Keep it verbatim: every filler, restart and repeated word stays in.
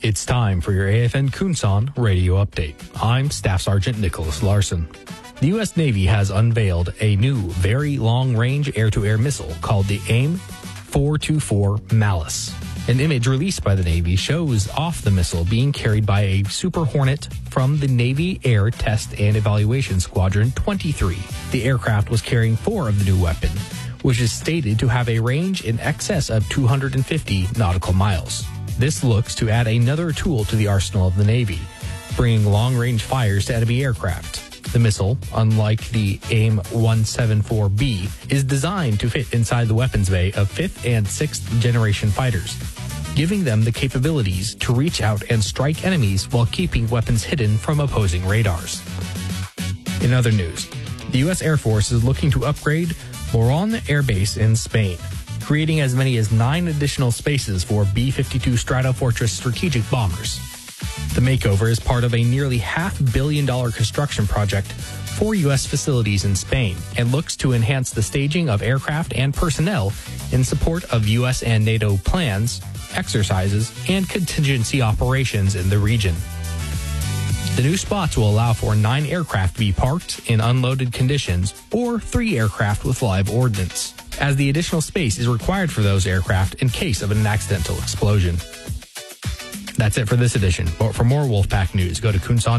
It's time for your A F N Kunsan radio update. I'm Staff Sergeant Nicholas Larson. The U S Navy has unveiled a new very long-range air-to-air missile called the AIM four twenty-four Malice. An image released by the Navy shows off the missile being carried by a Super Hornet from the Navy Air Test and Evaluation Squadron twenty-three. The aircraft was carrying four of the new weapon, which is stated to have a range in excess of two hundred fifty nautical miles. This looks to add another tool to the arsenal of the Navy, bringing long-range fires to enemy aircraft. The missile, unlike the AIM one seventy-four B, is designed to fit inside the weapons bay of fifth and sixth generation fighters, giving them the capabilities to reach out and strike enemies while keeping weapons hidden from opposing radars. In other news, the U S Air Force is looking to upgrade Morón Air Base in Spain, creating as many as nine additional spaces for B fifty-two Stratofortress strategic bombers. The makeover is part of a nearly half billion dollar construction project for U S facilities in Spain and looks to enhance the staging of aircraft and personnel in support of U S and NATO plans, exercises, and contingency operations in the region. The new spots will allow for nine aircraft to be parked in unloaded conditions or three aircraft with live ordnance, as the additional space is required for those aircraft in case of an accidental explosion. That's it for this edition. But for more Wolfpack news, go to Kunsan.